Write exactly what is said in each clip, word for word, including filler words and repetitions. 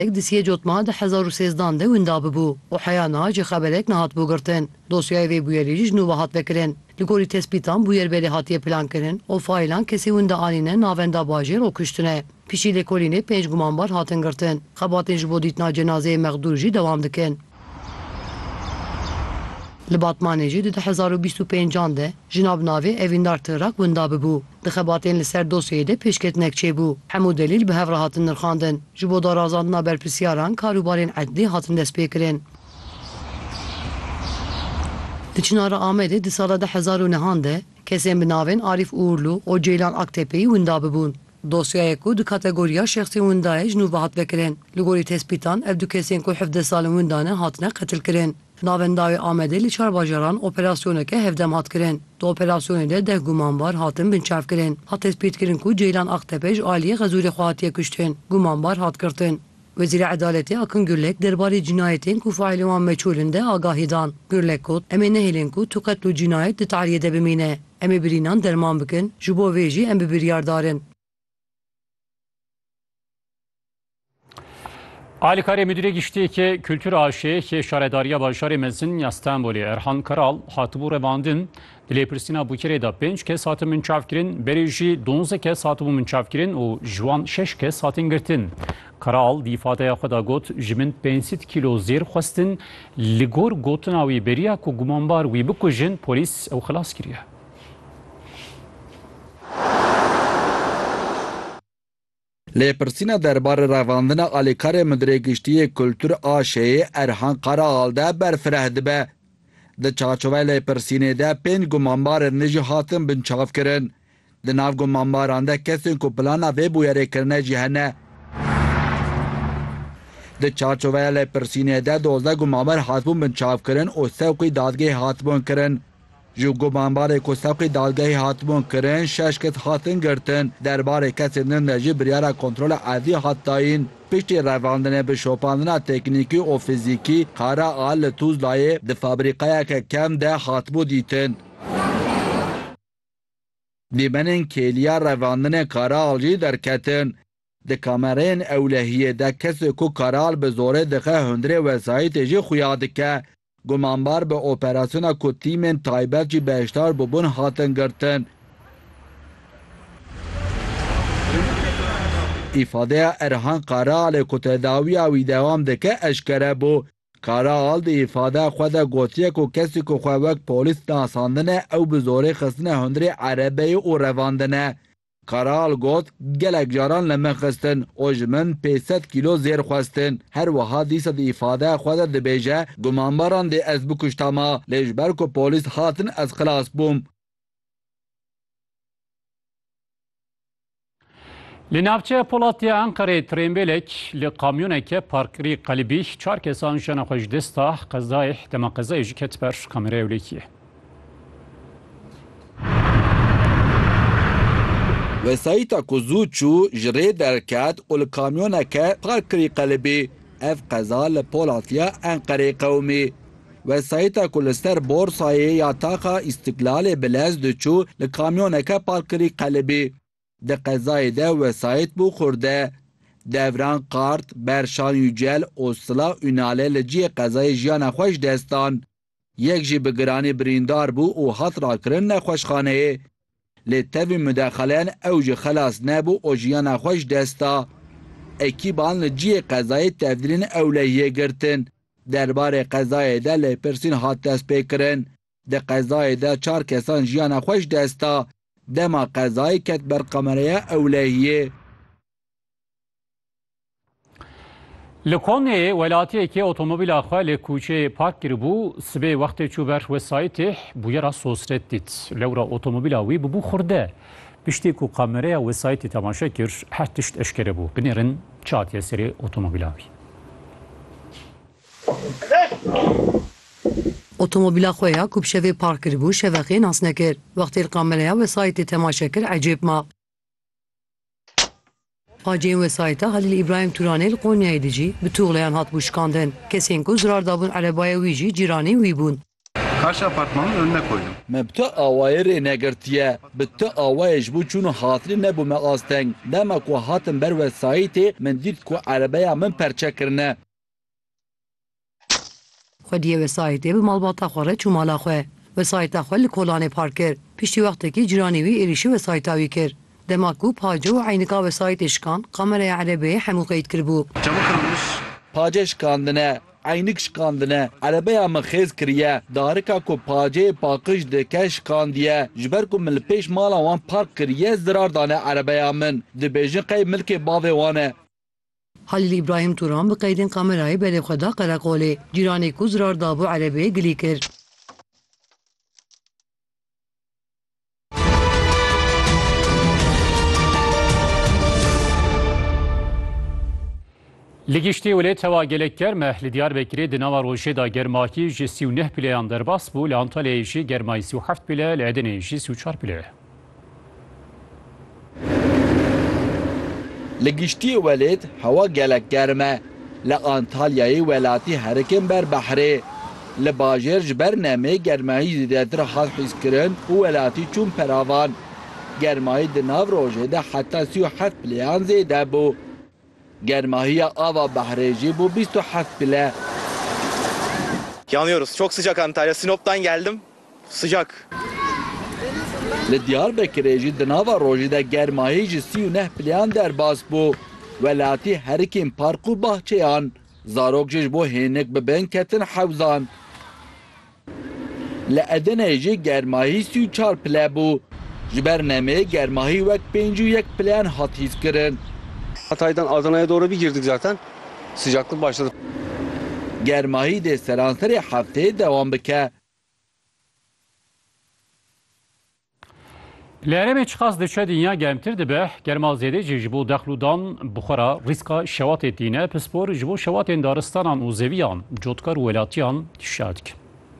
Disiye cotma de hezar û sêzdan de winda bibû û heyana ji xeberek nehat bû girtin. Dosyayê vê bûyerî ji nû hat vekirin. Li gorî tespîtan bûyerberê hatiye plankirin û failan kesî winda anîne navenda bajêr û kuştine. Pişî lêkolînê pênc gumanbar hatin girtin. Xebatên ji bo dîtina cenazeyê mexdûr jî dewam dikin. Li Batmanê jî di hezar û bîst û pêncan de ji nav navê evîndar tığrak winda bibû. Di xebatên li ser dosyayê de pêşketinek çêbû. Hemû delîl bi hev re hatin nirxandin. Ji bo darazandina berpirsiyaran karûbarên edlî hatin destpêkirin. Di Çinara Amedê di sala de hezar û nehan de kesên bi navên Arîf Uğurlu û Ceylan Aktepeyî winda bibûn. Dosyayê ku di kategoriya şexsên windayê ji nû hat vekirin. Li gorî tespîtan ev du kesên ku hevdê salên windanê hatine qetilkirin. Navendavê Amedê li çar bajaran operasyoneke hevdem hat kirin. Di operasyonê de deh gumanbar hatin binçavkirin. Hat tespîtkirin ku Ceylan Aktepe ji aliyê Xezûrê xwe hatiye kuştin. Gumanbar hat girtin. Wezîrê Edaletê Akın Gürlek derbarê cinayetên ku faîlê wan meçhûlin de agahî dan. Gürlek got em ê nehêlin ku tu qetl û cinayet di tariyê de bimîne. Em ê birînan derman bikin, ji bo vê jî em bi biryar darin. Alîkarê Müdîrê Giştiyeke Kültür A Ş'ye ki şaredariya bajarê mezin ya Stenbolê Erhan Karal hatibû revandin di lêpirsîna Bûkerê de pênc kes hatin minçavkirin, berê jî donze kes hatibû minçavkirin û ji wan şeş kes hatin girtin. Karal di îfadeya xwe da got ji min pênsîd kîlo zêr xwestin li gor gotina wî beriya ku gumanbar wî bikujin polîs ew xilas kiriye. Lêpirsîna derbarê revandina alîkarê Müdîrê Giştiyê Kültür A Ş'ye Erhan Karal de berfireh dibe. Di çarçoveya lêpirsînê de pênc gumanbarên nû jî hatin binçavkirin. Di nav gumanbaran de kesên ku plana vê bûyerêkirine jî hene. Di çarçoveya lêpirsînê de dozde gumanbar hatibûn binçavkirin û sewqî dadgehê hatibûn kirin. Ji gumanbarê ku sewqî dadgehê hatibûn kirin, şeş kes hatin girtin. Derbarê kesên din de jî biryara kontrola erdî hat dayîn. Piştî revandinê bi şopandina teknîkî û fîzîkî Kara a li Tuzlayê di fabrîqayeke kem de hatibû dîtin. Dîmenên kêliya revandinê Karal jî derketin. Di kamereyên ewlehiyê de kesê ku Karal bi zorê dixe hundirê wesayîtê jî xuya dike. Gumanbar bi operasyona ku tîmên taybet jî beşdar bûbûn hatin girtin. İfadeya Erhan Karalê ku tedawiya wî dewam dike eşkere bû. Karal di îfadeya xwe de gotiye ku kesî ku xwe wek polîs nasandine ew bi zorê xistine hundirê erebeyê û revandine. Karal got gelek caran li min xistin û ji min pêsed kîlo zêr xwestin. Her wiha dîsa di îfadeya xwe de dibêje gumanbaran dê ez bikuştama lê ji ber ku polîs hatin ez xilas bûm. Li navçeya Polatya Ankara'yê trênbêlek li kamyoneke parkirî qelibî çar kesan jina xwe ji desta qezayê dema qezayê jî ket ber kameraya ewlekiyê. Wesayîta ku zû çû ji rê derket û li kamyoneke parkirî qelibî. Ev qeza li Polatya Enqerê qewmî. Wesayîta ku li ser borsayê ya taxa İstiklalê bilez diçû li kamyoneke parkirî qelibî. Di qezayê de wesayît bû xurde. Devran Qart, Berşan Yücel û Sila Ünalê li ciyê qezayê jiyana xwe ji destan. Yek jî bi giranî birîndar bû û hat rakirin nexweşxaneyê. Lê tevî müdaxeleyan ew jî xelas nebû û jiyana xwe ji desta. Ekîban li ciyê qezayê tevdîrên ewlehiyê girtin. Derbarê qezayê de lêpirsîn hat destpêkirin. Di qezayê de çar kesan jiyana xwe ji desta. Dema qezayê ket ber kameraya ewlehiyê. Li Konyayê welatiyekê otomobîla xwe lê kûçeyê park kiribû, sibê wextê çû ber wesayîtê bûyera sosret dît. Lewra otomobîla wî bibû xurde. Piştî ku kameraya wesayîtê temaşe kir, her tişt eşkere bû. Binêrin çi hatiye serê otomobîla wî. Otomobîla xwe ya ku bi şevê park kiribû şeveqê nas nekir. Wextê li kameraya wesayîtê temaşe kir ecêb ma. Haciyên wesayîta Halil İbrahim Turanê li Konyayê de jî bi tuğlayan hat bû şikandin. Kesên ku zirar dabûn erebaya wî jî cîranên wî bûn. Karşı apartmanın önüne koydum. Me bi te awayê rê negirtiye. Bi te awayê ji bo çûn û hatinê nebûme asteng. Dema ku hatin ber wesayîtê min dît ku erebeya min perçe kirine. Xwediyê wesayîtê bi malbata xwe re çû mala xwe. Wesayîta xwe li Kolanê park kir. Piştî wextekî ciranê wî êrişî wesayîta wî kir. Dema ku pace û eynika wesayîtê şikan, kameraya erebeyê hemû qeyd kiribû. Camı kırılmış. Pace şikandine, eynik şikandine, erebeya min xêz kiriye. Darika ku paceyê paqij dike şikandiye. Ji ber ku min li pêş mala wan park kiriye zirar dane erebeya min. Dibêjin qey milkê bavê wan e. Halil İbrahim Turan bi qeydên kamerayê berêvxweda Qereqolê. Cîranê ku zirar dabû erebeyê gilî kir. Li giştî welê tewa gelek germe li Diyarbekirê di nava rojê da germakî ji sî û neh pileyan derbas bû, li Antalyayê jî germayî sî û heft pile, li Edeneyê jî sî û çar pile. Li giştî welêt hewa gelek germ e. Li Antalyayê welatî herikên ber behrê. Li bajêr ji ber nemê germayî zêdetir hat hîskirin û welatî çûn peravan. Germayî di nav rojê de heta sî û heft pileyan zêde bû. Germahiya ava behrê jî bû bîst û heft pile. Yanıyoruz. Çok sıcak Antalya. Sinop'tan geldim. Sıcak. Li Diyarbekirê jî di nava rojê de germayî ji sî û neh pileyan derbas bû. Welatî herikên park û bahçeyan. Zarok jî ji bo hênik bibin ketin hewzan. Li Edeneyê jî germayî sî û çar pile bû. Ji ber nemê germayî wek pênc û yek pileyan hat hîskirin. Hatay'dan Adana'ya doğru bir girdik zaten. Sıcaklık başladı. Germayî dê seranserê hefteyê devam bike. Li Eremê çiqas diçe dinya germtir dibe, germa zêde jî ji bo dexludan bixwera rîska şewatê tîne, pispor ji bo şewatên daristanan û zeviyan, cotkar û welatiyan tişa dikin.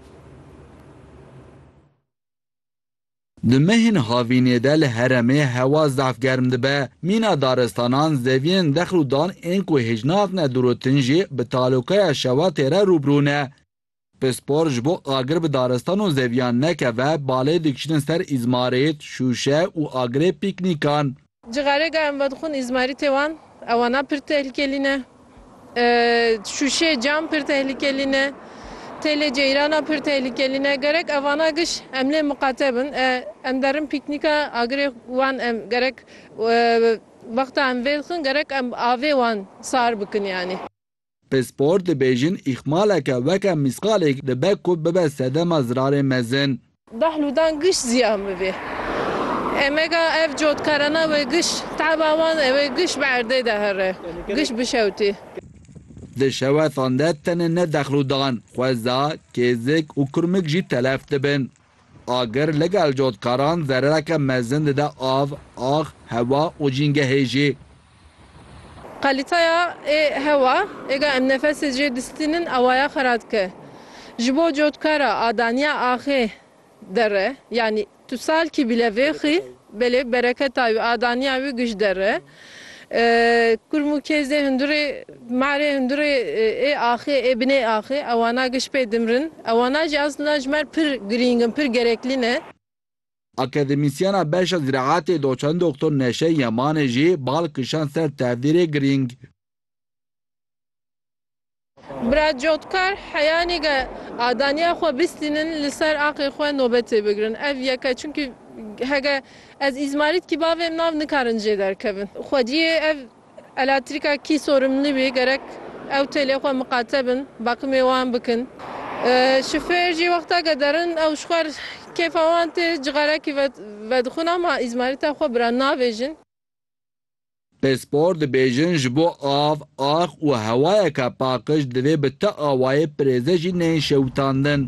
Di mehên havînê de li Herêmê hewa zefgerm dibe. Mîna daristanan zeviyên dexludan ên ku hêj natine durotin jî bi talûkaya şewatê re rûbirû ne. Pispor ji bo agir bi daristan û zeviyan nekeve, balê dikişinin ser îzmarêt, şûşe û agirê pîknîkan. Cigareka em vedixwin îzmarîtê wan ewana pir tehlikelî ne. Şûşê cam pir tehlikelî ne. Têlê ceyrana pir tehlikelî ne. Gerek evana giş em lê miqate bin. Em derin pîknîka agirê wan em gerek wexta em vê dixin gerek em avê wan sar bikin yani. Pispor dibêjin îxmaleke weke mîsqalek dibe ku bibe sedema zirarê mezin. Dehludan giş ziyan bibe. Emega ev cotkarana ve giş teba wan ev giş bi erdê de here. Giş bişewtî. Di şewetan de tenê ne dexludan, xweza, kêzik û kurmik jî telef dibin. Agir legel cotkaran zerereke mezin dide av, ax, hewa û cîngehê jî. Kaliteya e hewa ega em nefesê jê distînin awaya xera dike. Ji bo cotkara adaniya axê dere yani tu salkî bile vêxî belê bereketa wî adaniya wî giş dere. Kurm û kêzê hundirê marê hundirê ê axê ê binê axê ewana giş pê dimrin. Ewana jî aslında ji me pir girîngin pir gereklî ne. Akademisyana beşa ziraatê doçan doktor Neşe Yemanê jî bal kişan ser tevdîrê girîng. Bira cotkar heyanî ge adaniya xwe bistînin li ser axê xwe nobetê bigirin. Ev yeke çünkü hege ez îzmarît kî bavêm nav nikarin jê derkevin. Xwediyê ev elektrîka kî sorumlu bî gerek ew têlê xwe miqate bin, bakimê wan bikin. Şofêr jî wexta ke derin ew ji xwe kêfa wan tê cigarekî vedixwin ama îzmarîta xwe bira navêjin. Pispor dibêjin ji bo av, ax û hewayeke paqij divê bi te awayê pirêze jî neyên şewitandin.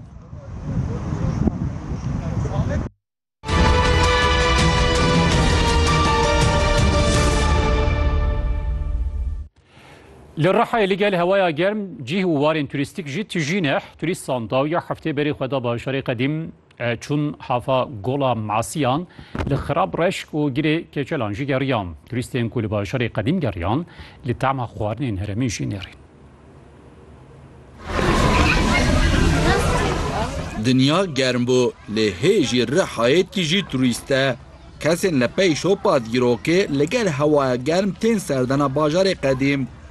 Li Rihayê li gel hewaya germ cih û warên turîstîk jî tijîne. Turîstan dawiya heftê berê xwe da bajarê qedîm çûn hafa Gola Masiyan li xirab reşk û girê keçelan jî geriyan. Turîstên ku li bajarê qedîm geriyan li tema xwarinên herêmî jî nêrîn. Dinya germ bû lê hê jî Rihayê jî turîst e. Kesên li pey şopa dîrokê li gel hewaya germ tên serdana bajarê qedîm